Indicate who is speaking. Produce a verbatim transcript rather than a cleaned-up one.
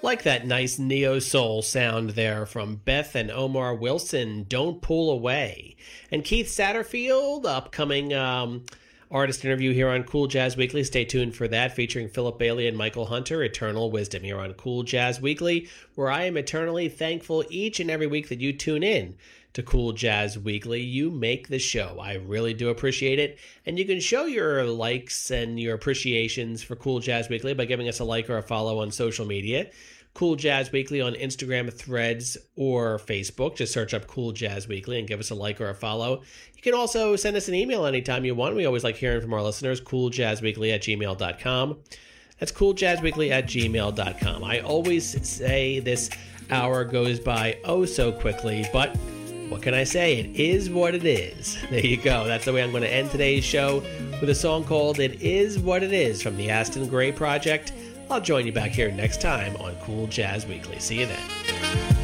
Speaker 1: Like that nice neo-soul sound there from Beth and Omar Wilson, Don't Pull Away. And Keith Satterfield, upcoming um, artist interview here on Cool Jazz Weekly. Stay tuned for that, featuring Philip Bailey and Michael Hunter, Eternal Wisdom, here on Cool Jazz Weekly, where I am eternally thankful each and every week that you tune in to Cool Jazz Weekly. You make the show. I really do appreciate it. And you can show your likes and your appreciations for Cool Jazz Weekly by giving us a like or a follow on social media. Cool Jazz Weekly on Instagram, Threads, or Facebook. Just search up Cool Jazz Weekly and give us a like or a follow. You can also send us an email anytime you want. We always like hearing from our listeners. cool jazz weekly at gmail dot com. That's cool jazz weekly at gmail dot com. I always say this hour goes by oh so quickly, but what can I say? It is what it is. There you go. That's the way I'm going to end today's show, with a song called It Is What It Is from the Aston Gray Project. I'll join you back here next time on Cool Jazz Weekly. See you then.